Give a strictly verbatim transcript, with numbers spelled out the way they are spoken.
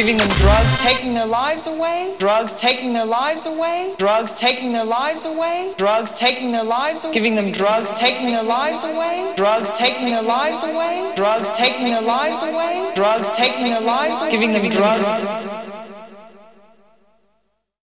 giving them drugs, taking their lives away, drugs taking their lives away, drugs taking their lives away, drugs taking their lives away, giving them drugs, taking their lives away, drugs taking their lives away, drugs taking their lives away, drugs taking their lives away, giving them drugs.